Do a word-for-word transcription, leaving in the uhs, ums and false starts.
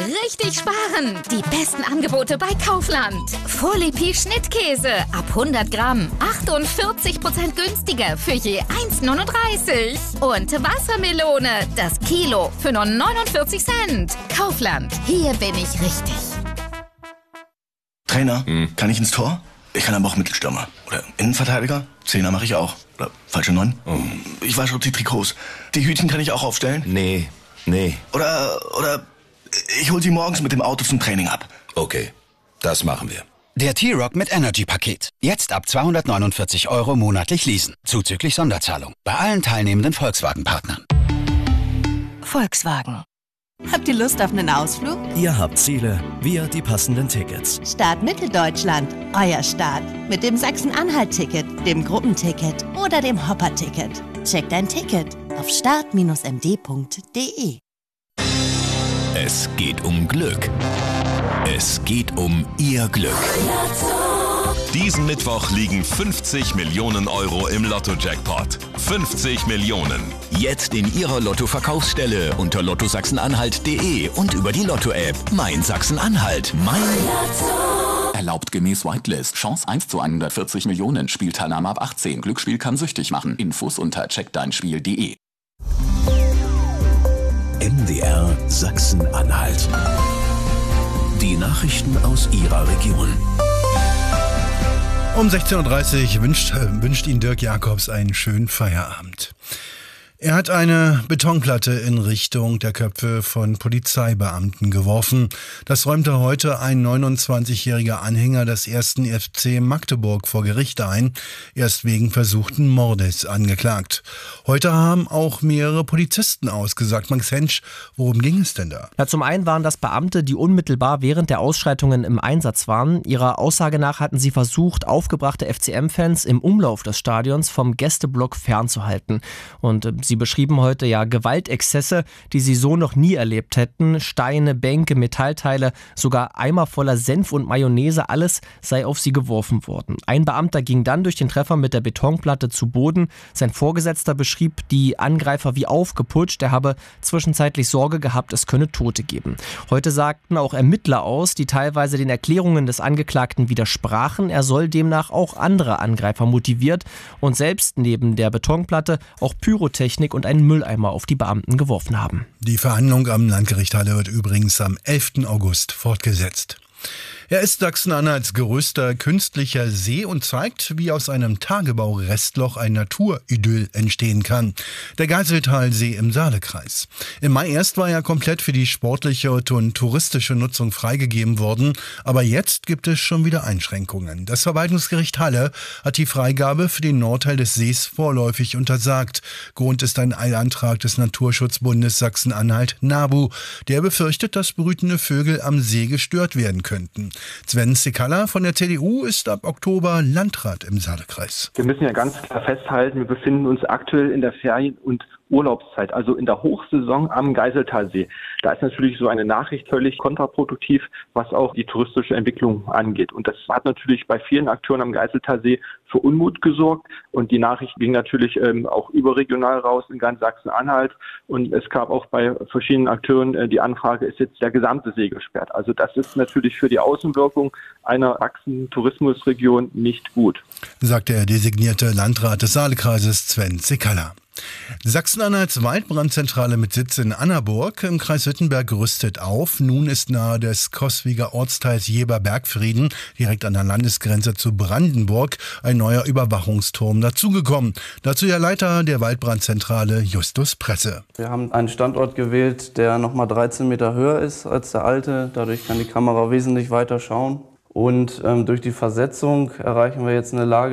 richtig sparen. Die besten Angebote bei Kaufland. Fourlipi Schnittkäse ab hundert Gramm. achtundvierzig Prozent günstiger für je eins neununddreißig. Und Wassermelone, das Kilo für nur neunundvierzig Cent. Kaufland, hier bin ich richtig. Trainer, hm. kann ich ins Tor? Ich kann aber auch Mittelstürmer. Oder Innenverteidiger. Zehner mache ich auch. Oder falsche Neun. Oh. Ich wasche auch die Trikots. Die Hütchen kann ich auch aufstellen. Nee, nee. Oder, oder ich hol sie morgens mit dem Auto zum Training ab. Okay, das machen wir. Der T-Rock mit Energy-Paket. Jetzt ab zweihundertneunundvierzig Euro monatlich leasen. Zuzüglich Sonderzahlung. Bei allen teilnehmenden Volkswagen-Partnern. Volkswagen. Habt ihr Lust auf einen Ausflug? Ihr habt Ziele, wir die passenden Tickets. Start Mitteldeutschland, euer Start. Mit dem Sachsen-Anhalt-Ticket, dem Gruppenticket oder dem Hopper-Ticket. Checkt dein Ticket auf start Bindestrich m d punkt d e. Es geht um Glück. Es geht um Ihr Glück. Diesen Mittwoch liegen fünfzig Millionen Euro im Lotto-Jackpot. fünfzig Millionen. Jetzt in Ihrer Lotto-Verkaufsstelle unter lotto sachsen-anhalt punkt de und über die Lotto-App. Mein Sachsen-Anhalt. Mein Lotto. Erlaubt gemäß Whitelist. Chance eins zu hundertvierzig Millionen. Spielteilnahme ab achtzehn. Glücksspiel kann süchtig machen. Infos unter check dein spiel punkt de. M D R Sachsen-Anhalt. Die Nachrichten aus Ihrer Region. Um sechzehn Uhr dreißig wünscht, äh, wünscht Ihnen Dirk Jakobs einen schönen Feierabend. Er hat eine Betonplatte in Richtung der Köpfe von Polizeibeamten geworfen. Das räumte heute ein neunundzwanzigjähriger Anhänger des ersten F C Magdeburg vor Gericht ein. Er ist wegen versuchten Mordes angeklagt. Heute haben auch mehrere Polizisten ausgesagt. Max Hensch, worum ging es denn da? Ja, zum einen waren das Beamte, die unmittelbar während der Ausschreitungen im Einsatz waren. Ihrer Aussage nach hatten sie versucht, aufgebrachte F C M-Fans im Umlauf des Stadions vom Gästeblock fernzuhalten. Und äh, sie beschrieben heute ja Gewaltexzesse, die sie so noch nie erlebt hätten. Steine, Bänke, Metallteile, sogar Eimer voller Senf und Mayonnaise, alles sei auf sie geworfen worden. Ein Beamter ging dann durch den Treffer mit der Betonplatte zu Boden. Sein Vorgesetzter beschrieb die Angreifer wie aufgeputscht. Er habe zwischenzeitlich Sorge gehabt, es könne Tote geben. Heute sagten auch Ermittler aus, die teilweise den Erklärungen des Angeklagten widersprachen. Er soll demnach auch andere Angreifer motiviert und selbst neben der Betonplatte auch Pyrotechnik und einen Mülleimer auf die Beamten geworfen haben. Die Verhandlung am Landgericht Halle wird übrigens am elften August fortgesetzt. Er ist Sachsen-Anhalts größter künstlicher See und zeigt, wie aus einem Tagebau-Restloch ein Naturidyll entstehen kann. Der Geiseltalsee im Saalekreis. Im Mai erst war er komplett für die sportliche und touristische Nutzung freigegeben worden, aber jetzt gibt es schon wieder Einschränkungen. Das Verwaltungsgericht Halle hat die Freigabe für den Nordteil des Sees vorläufig untersagt. Grund ist ein Eilantrag des Naturschutzbundes Sachsen-Anhalt NABU, der befürchtet, dass brütende Vögel am See gestört werden könnten. Sven Sekala von der C D U ist ab Oktober Landrat im Saalekreis. Wir müssen ja ganz klar festhalten, wir befinden uns aktuell in der Ferien- und Urlaubszeit, also in der Hochsaison am Geiseltalsee. Da ist natürlich so eine Nachricht völlig kontraproduktiv, was auch die touristische Entwicklung angeht. Und das hat natürlich bei vielen Akteuren am Geiseltalsee für Unmut gesorgt. Und die Nachricht ging natürlich ähm, auch überregional raus in ganz Sachsen-Anhalt. Und es gab auch bei verschiedenen Akteuren äh, die Anfrage, ist jetzt der gesamte See gesperrt? Also das ist natürlich für die Außenwirkung einer wachsenden Tourismusregion nicht gut, sagt der designierte Landrat des Saalekreises Sven Sekala. Sachsen-Anhalts Waldbrandzentrale mit Sitz in Annaburg im Kreis Wittenberg rüstet auf. Nun ist nahe des Coswiger Ortsteils Jeber-Bergfrieden, direkt an der Landesgrenze zu Brandenburg, ein neuer Überwachungsturm dazugekommen. Dazu der Leiter der Waldbrandzentrale, Justus Presse. Wir haben einen Standort gewählt, der nochmal dreizehn Meter höher ist als der alte. Dadurch kann die Kamera wesentlich weiter schauen. Und ähm, durch die Versetzung erreichen wir jetzt eine Lage,